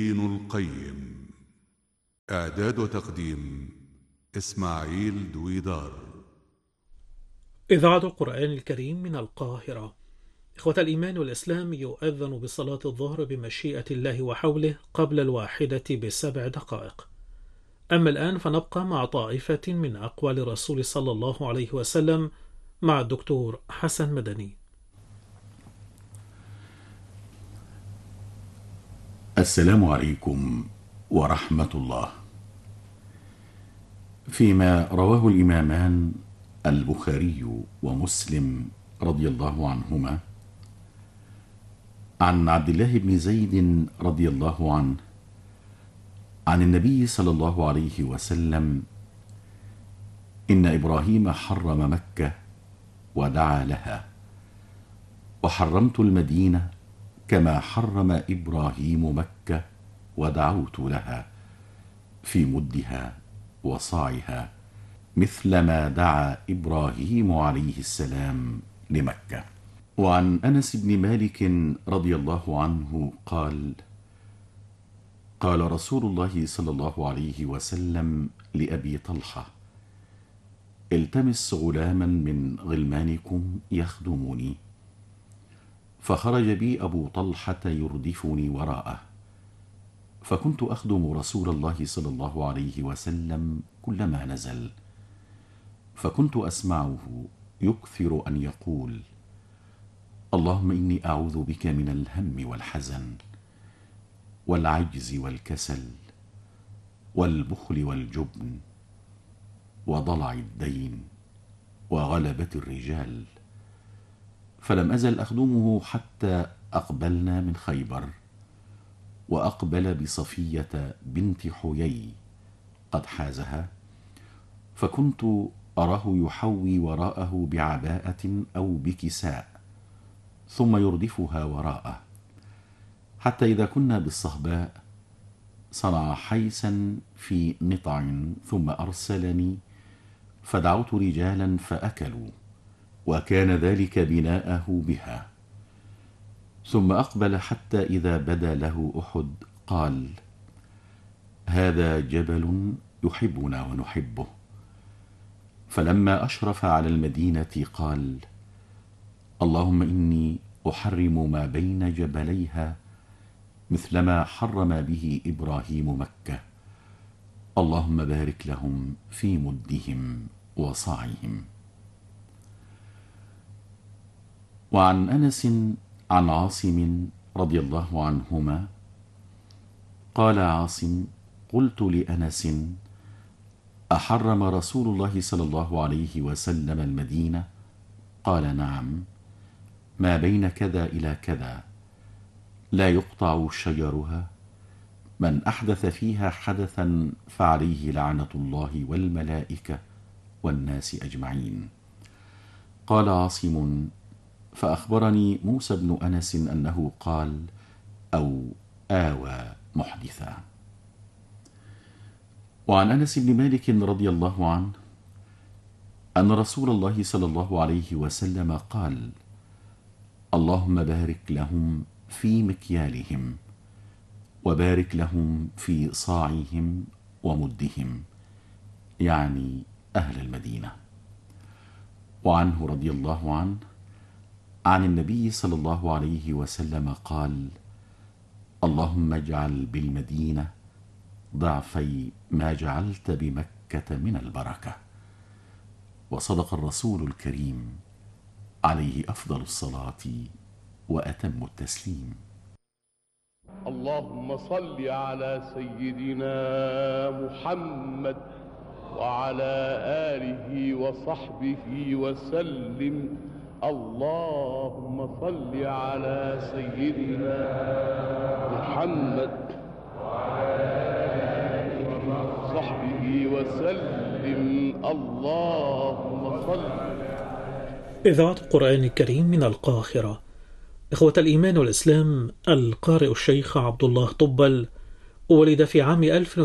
ابن القيم. إعداد وتقديم إسماعيل دويدار. إذاعة القرآن الكريم من القاهرة. إخوة الإيمان والإسلام، يؤذن بصلاة الظهر بمشيئة الله وحوله قبل 1:07. أما الآن فنبقى مع طائفة من أقوال الرسول صلى الله عليه وسلم مع الدكتور حسن مدني. السلام عليكم ورحمة الله. فيما رواه الإمامان البخاري ومسلم رضي الله عنهما عن عبد الله بن زيد رضي الله عنه عن النبي صلى الله عليه وسلم: إن إبراهيم حرم مكة ودعا لها، وحرمت المدينة كما حرم إبراهيم مكة ودعوت لها، في مدها وصاعها، مثل ما دعا إبراهيم عليه السلام لمكة. وعن أنس بن مالك رضي الله عنه قال: قال رسول الله صلى الله عليه وسلم لأبي طلحة: التمس غلاما من غلمانكم يخدمني. فخرج بي أبو طلحة يردفني وراءه، فكنت أخدم رسول الله صلى الله عليه وسلم كلما نزل، فكنت أسمعه يكثر أن يقول: اللهم إني أعوذ بك من الهم والحزن والعجز والكسل والبخل والجبن وضلع الدين وغلبة الرجال. فلم أزل أخدمه حتى أقبلنا من خيبر، وأقبل بصفية بنت حيي قد حازها، فكنت أراه يحوي وراءه بعباءة أو بكساء، ثم يردفها وراءه، حتى إذا كنا بالصهباء صنع حيسا في نطع، ثم أرسلني فدعوت رجالا فأكلوا، وكان ذلك بناءه بها. ثم أقبل حتى إذا بدا له أحد قال: هذا جبل يحبنا ونحبه. فلما أشرف على المدينة قال: اللهم إني أحرم ما بين جبليها مثلما حرم به إبراهيم مكة، اللهم بارك لهم في مدهم وصاعهم. وعن أنس عن عاصم رضي الله عنهما قال عاصم: قلت لأنس: أحرم رسول الله صلى الله عليه وسلم المدينة؟ قال: نعم، ما بين كذا إلى كذا، لا يقطع شجرها، من أحدث فيها حدثا فعليه لعنة الله والملائكة والناس أجمعين. قال عاصم: فأخبرني موسى بن أنس أنه قال: أو آوى محدثا. وعن أنس بن مالك رضي الله عنه أن رسول الله صلى الله عليه وسلم قال: اللهم بارك لهم في مكيالهم، وبارك لهم في صاعهم ومدهم، يعني أهل المدينة. وعنه رضي الله عنه عن النبي صلى الله عليه وسلم قال: اللهم اجعل بالمدينة ضعفي ما جعلت بمكة من البركة. وصدق الرسول الكريم عليه أفضل الصلاة وأتم التسليم. اللهم صل على سيدنا محمد وعلى آله وصحبه وسلم. اللهم صل على سيدنا محمد وعلى آله وصحبه وسلم. اللهم صل. إذاعة القرآن الكريم من القاهرة. إخوة الإيمان والإسلام، القارئ الشيخ عبد الله طبل ولد في عام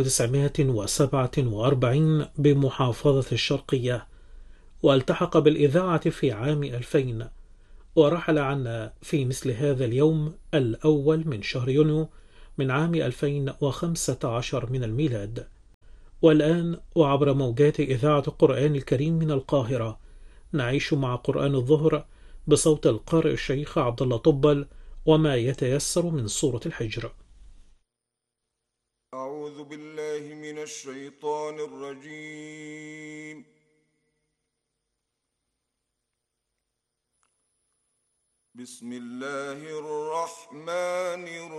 1947 بمحافظة الشرقية، والتحق بالإذاعة في عام 2000، ورحل عنا في مثل هذا اليوم الأول من شهر يونيو من عام 2015 من الميلاد. والآن وعبر موجات إذاعة القرآن الكريم من القاهرة نعيش مع قرآن الظهر بصوت القارئ الشيخ عبد الله طبل وما يتيسر من سورة الحجر. أعوذ بالله من الشيطان الرجيم. بسم الله الرحمن الرحيم.